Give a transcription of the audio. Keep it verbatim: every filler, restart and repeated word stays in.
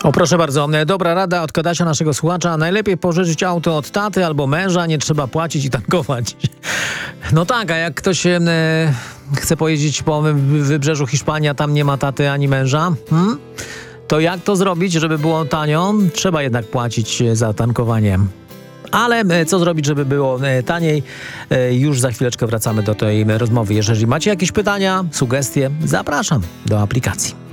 O, proszę bardzo, dobra rada od Kadasia, naszego słuchacza. Najlepiej pożyczyć auto od taty albo męża, nie trzeba płacić i tankować. No tak, a jak ktoś e, chce pojeździć po wy- wybrzeżu Hiszpanii, a tam nie ma taty ani męża, hmm? to jak to zrobić, żeby było tanio? Trzeba jednak płacić za tankowanie. Ale e, co zrobić, żeby było e, taniej? E, już za chwileczkę wracamy do tej rozmowy. Jeżeli macie jakieś pytania, sugestie, zapraszam do aplikacji.